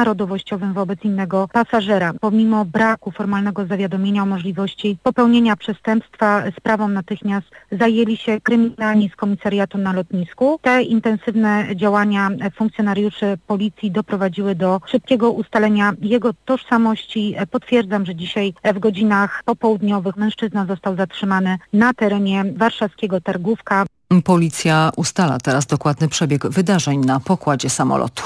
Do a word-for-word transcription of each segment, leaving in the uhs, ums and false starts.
narodowościowym wobec innego pasażera. Pomimo braku formalnego zawiadomienia o możliwości popełnienia przestępstwa, sprawą natychmiast zajęli się kryminalni z komisariatu na lotnisku. Te intensywne działania funkcjonariuszy policji doprowadziły do szybkiego ustalenia jego tożsamości. Potwierdzam, że dzisiaj w godzinach popołudniowych mężczyzna został zatrzymany na terenie warszawskiego Targówka. Policja ustala teraz dokładny przebieg wydarzeń na pokładzie samolotu.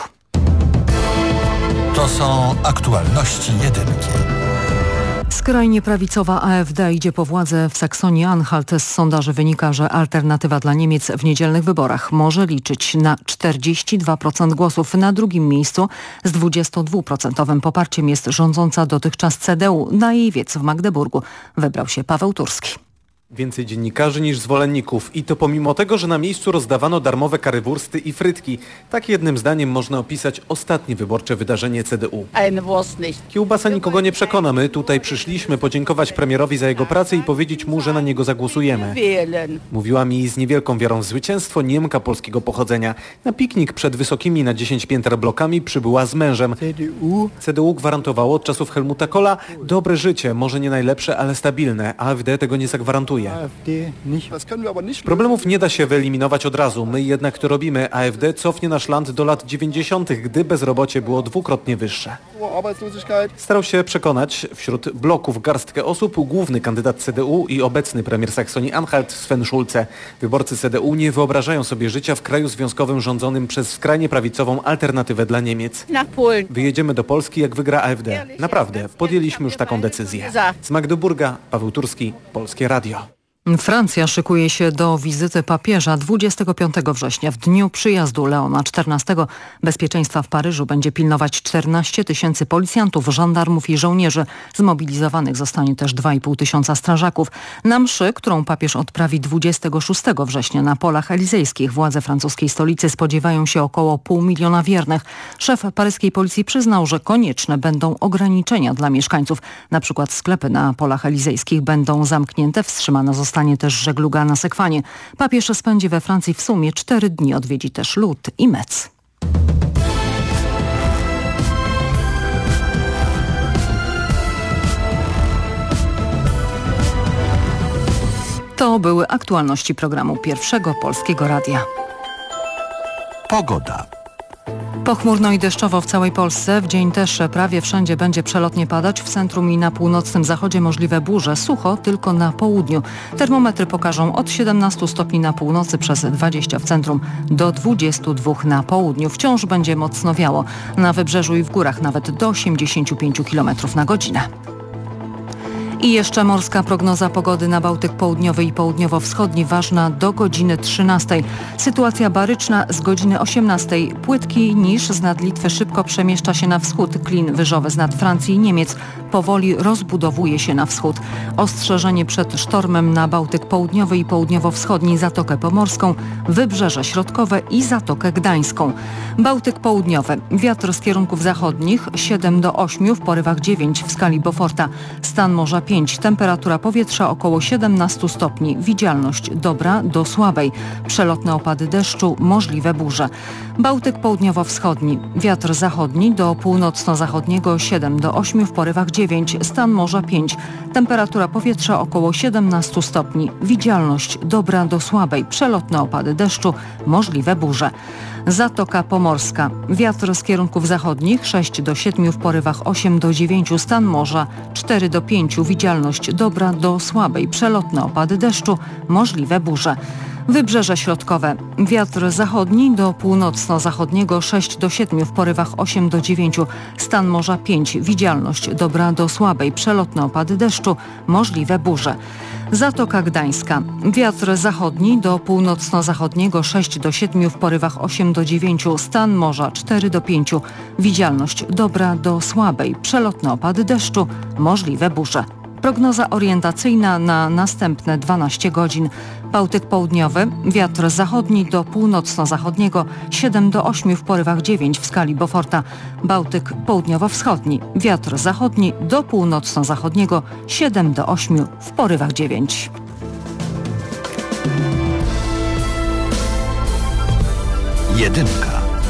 To są aktualności jedynki. Skrajnie prawicowa A F D idzie po władzę w Saksonii-Anhalt. Z sondaży wynika, że Alternatywa dla Niemiec w niedzielnych wyborach może liczyć na czterdzieści dwa procent głosów. Na drugim miejscu z dwudziestodwuprocentowym poparciem jest rządząca dotychczas C D U. Na jej wiec w Magdeburgu wybrał się Paweł Turski. Więcej dziennikarzy niż zwolenników i to pomimo tego, że na miejscu rozdawano darmowe karywursty i frytki. Tak jednym zdaniem można opisać ostatnie wyborcze wydarzenie C D U. Kiełbasa nikogo nie przekona. My tutaj przyszliśmy podziękować premierowi za jego pracę i powiedzieć mu, że na niego zagłosujemy. Mówiła mi z niewielką wiarą w zwycięstwo Niemka polskiego pochodzenia. Na piknik przed wysokimi na dziesięć pięter blokami przybyła z mężem. C D U gwarantowało od czasów Helmuta Kohla dobre życie, może nie najlepsze, ale stabilne. A F D tego nie zagwarantuje. Problemów nie da się wyeliminować od razu. My jednak to robimy. A F D cofnie nasz land do lat dziewięćdziesiątych, gdy bezrobocie było dwukrotnie wyższe. Starał się przekonać wśród bloków garstkę osób główny kandydat C D U i obecny premier Saksonii-Anhalt Sven Schulze. Wyborcy C D U nie wyobrażają sobie życia w kraju związkowym rządzonym przez skrajnie prawicową Alternatywę dla Niemiec. Wyjedziemy do Polski, jak wygra A F D. Naprawdę, podjęliśmy już taką decyzję. Z Magdeburga, Paweł Turski, Polskie Radio. Francja szykuje się do wizyty papieża dwudziestego piątego września. W dniu przyjazdu Leona czternastego bezpieczeństwa w Paryżu będzie pilnować czternaście tysięcy policjantów, żandarmów i żołnierzy. Zmobilizowanych zostanie też dwa i pół tysiąca strażaków. Na mszy, którą papież odprawi dwudziestego szóstego września na polach elizejskich, władze francuskiej stolicy spodziewają się około pół miliona wiernych. Szef paryskiej policji przyznał, że konieczne będą ograniczenia dla mieszkańców. Na przykład sklepy na polach elizejskich będą zamknięte, wstrzymana zostanie Stanie też żegluga na Sekwanie. Papież spędzi we Francji w sumie cztery dni. Odwiedzi też Lód i Metz. To były aktualności programu Pierwszego Polskiego Radia. Pogoda. Pochmurno i deszczowo w całej Polsce. W dzień też prawie wszędzie będzie przelotnie padać. W centrum i na północnym zachodzie możliwe burze. Sucho tylko na południu. Termometry pokażą od siedemnastu stopni na północy przez dwadzieścia w centrum do dwudziestu dwóch na południu. Wciąż będzie mocno wiało. Na wybrzeżu i w górach nawet do osiemdziesięciu pięciu kilometrów na godzinę. I jeszcze morska prognoza pogody na Bałtyk Południowy i Południowo-Wschodni ważna do godziny trzynastej. Sytuacja baryczna z godziny osiemnastej. Płytki niż z nad Litwy szybko przemieszcza się na wschód. Klin wyżowy z nad Francji i Niemiec powoli rozbudowuje się na wschód. Ostrzeżenie przed sztormem na Bałtyk Południowy i Południowo-Wschodni, Zatokę Pomorską, Wybrzeże Środkowe i Zatokę Gdańską. Bałtyk Południowy. Wiatr z kierunków zachodnich siedem do ośmiu, w porywach dziewięć w skali Beauforta. Stan morza pięć. Temperatura powietrza około siedemnaście stopni. Widzialność dobra do słabej. Przelotne opady deszczu, możliwe burze. Bałtyk Południowo-Wschodni. Wiatr zachodni do północno-zachodniego siedem do ośmiu, w porywach dziewięć. Stan morza pięć. Temperatura powietrza około siedemnaście stopni. Widzialność dobra do słabej. Przelotne opady deszczu, możliwe burze. Zatoka Pomorska. Wiatr z kierunków zachodnich sześć do siedmiu, w porywach osiem do dziewięciu. Stan morza cztery do pięciu. Widzialność dobra do słabej. Przelotne opady deszczu, możliwe burze. Wybrzeże Środkowe. Wiatr zachodni do północno-zachodniego sześć do siedmiu, w porywach osiem do dziewięciu. Stan morza pięć. Widzialność dobra do słabej. Przelotne opady deszczu, możliwe burze. Zatoka Gdańska. Wiatr zachodni do północno-zachodniego sześć do siedmiu, w porywach osiem do dziewięciu. Stan morza cztery do pięciu. Widzialność dobra do słabej. Przelotne opady deszczu, możliwe burze. Prognoza orientacyjna na następne dwanaście godzin. Bałtyk Południowy. Wiatr zachodni do północno-zachodniego siedem do ośmiu, w porywach dziewięć w skali Beauforta. Bałtyk Południowo-Wschodni. Wiatr zachodni do północno-zachodniego siedem do ośmiu, w porywach dziewięć. Jedynka.